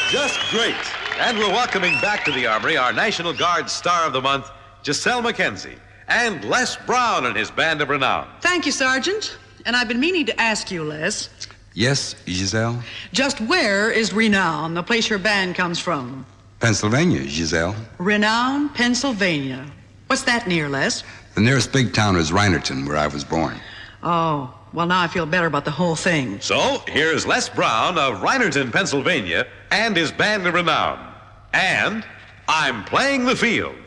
Just great. And we're welcoming back to the Armory our National Guard Star of the Month, Giselle McKenzie, and Les Brown and his band of renown. Thank you, Sergeant. And I've been meaning to ask you, Les. Yes, Giselle? Just where is Renown, the place your band comes from? Pennsylvania, Giselle. Renown, Pennsylvania. What's that near, Les? The nearest big town is Reinerton, where I was born. Oh, well, now I feel better about the whole thing. So, here's Les Brown of Reinerton, Pennsylvania, and his band of renown. And I'm playing the field.